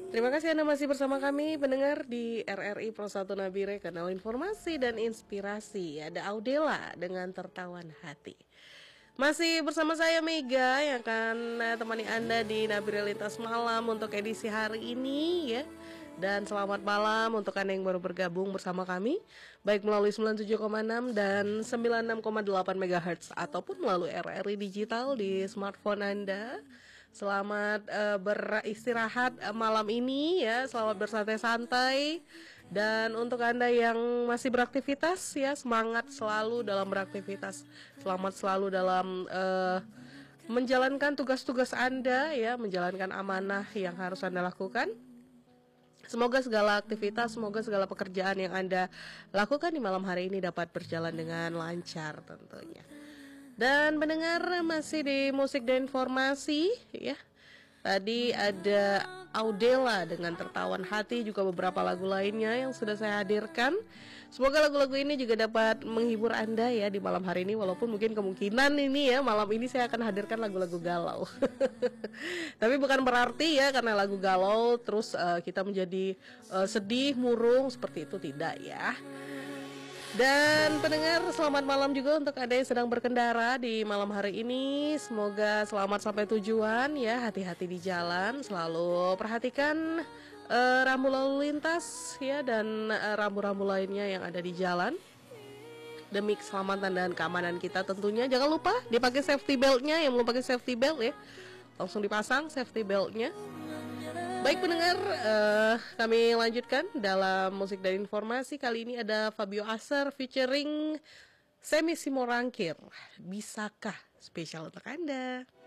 Terima kasih Anda masih bersama kami pendengar di RRI Pro 1 Nabire, kanal informasi dan inspirasi. Ada Audela dengan Tertawan Hati. Masih bersama saya Mega yang akan temani Anda di Nabire Lintas Malam untuk edisi hari ini ya. Dan selamat malam untuk Anda yang baru bergabung bersama kami, baik melalui 97,6 dan 96,8 MHz ataupun melalui RRI digital di smartphone Anda. Selamat beristirahat malam ini ya, selamat bersantai-santai. Dan untuk Anda yang masih beraktivitas ya, semangat selalu dalam beraktivitas. Selamat selalu dalam menjalankan tugas-tugas Anda ya, menjalankan amanah yang harus Anda lakukan. Semoga segala aktivitas, semoga segala pekerjaan yang Anda lakukan di malam hari ini dapat berjalan dengan lancar tentunya. Dan pendengar masih di musik dan informasi ya. Tadi ada Audela dengan Tertawan Hati, juga beberapa lagu lainnya yang sudah saya hadirkan. Semoga lagu-lagu ini juga dapat menghibur Anda ya di malam hari ini. Walaupun mungkin kemungkinan ini ya, malam ini saya akan hadirkan lagu-lagu galau. Tapi bukan berarti ya karena lagu galau terus kita menjadi sedih, murung, seperti itu tidak ya. Dan pendengar, selamat malam juga untuk Anda yang sedang berkendara di malam hari ini. Semoga selamat sampai tujuan ya, hati-hati di jalan. Selalu perhatikan rambu lalu lintas ya, dan rambu-rambu lainnya yang ada di jalan, demi keselamatan dan keamanan kita tentunya. Jangan lupa dipakai safety beltnya, yang belum pakai safety belt ya, langsung dipasang safety beltnya. Baik pendengar, kami lanjutkan dalam musik dan informasi. Kali ini ada Fabio Aser featuring Semi Simorangkir. Bisakah, spesial untuk Anda.